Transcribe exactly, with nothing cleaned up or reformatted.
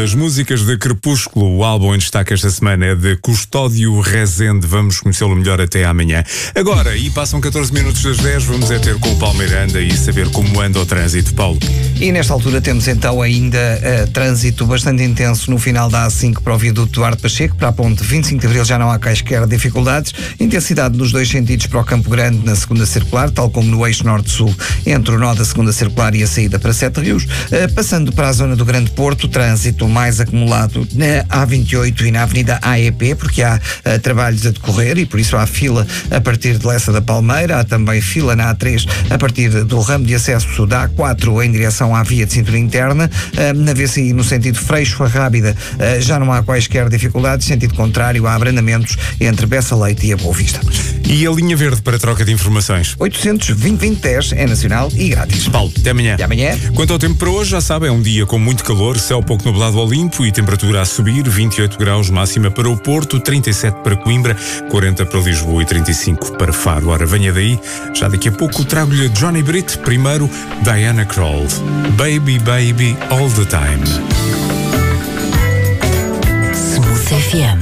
das músicas de Crepúsculo. O álbum em destaque esta semana é de Custódio Rezende. Vamos conhecê-lo melhor até amanhã. Agora, e passam catorze minutos das dez, vamos é ter com o Paulo Miranda e saber como anda o trânsito. Paulo. E nesta altura temos então ainda uh, trânsito bastante intenso no final da A cinco para o viaduto Duarte Pacheco, para a ponte vinte e cinco de Abril já não há quaisquer dificuldades. Intensidade nos dois sentidos para o Campo Grande na segunda circular, tal como no eixo norte-sul entre o nó da segunda circular e a saída para Sete Rios. Uh, passando para a zona do Grande Porto, trânsito mais acumulado na A vinte e oito e na Avenida A E P, porque há uh, trabalhos a decorrer e por isso há fila a partir de Lessa da Palmeira. Há também fila na A três a partir do ramo de acesso da A quatro em direção à via de cintura interna. Uh, na V C I, no sentido Freixo a Rábida, uh, já não há quaisquer dificuldades. Sentido contrário, há abrandamentos entre Bessa Leite e a Boa Vista. E a linha verde para troca de informações? oitocentos, vinte, vinte, dez é nacional e grátis. Paulo, até amanhã. Até amanhã. Quanto ao tempo para hoje, já sabe, é um dia com muito calor, céu pouco nublado ao limpo e temperatura a subir, vinte e oito graus máxima para o Porto, trinta e sete para Coimbra, quarenta para Lisboa e trinta e cinco para Faro. Ora, venha daí, já daqui a pouco trago-lhe Johnny Britt, primeiro Diana Krall. Baby, baby, all the time. Smooth F M.